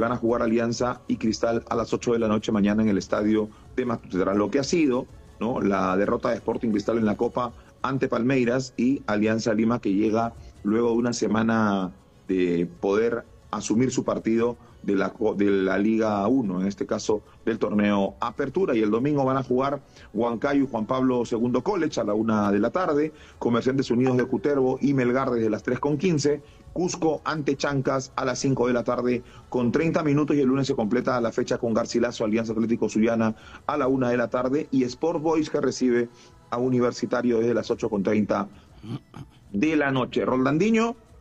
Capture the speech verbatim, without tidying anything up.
van a jugar Alianza y Cristal a las ocho de la noche mañana en el estadio de Matute. Tras lo que ha sido, ¿no?, la derrota de Sporting Cristal en la Copa ante Palmeiras y Alianza Lima, que llega luego de una semana de poder asumir su partido de la, de la Liga uno, en este caso del torneo Apertura. Y el domingo van a jugar Huancayo y Juan Pablo segundo College a la una de la tarde, Comerciantes Unidos de Cutervo y Melgar desde las tres con quince, Cusco ante Chancas a las cinco de la tarde con treinta minutos, y el lunes se completa la fecha con Garcilaso, Alianza Atlético Sullana a la una de la tarde, y Sport Boys, que recibe a Universitario desde las ocho con treinta de la noche. Roldandinho.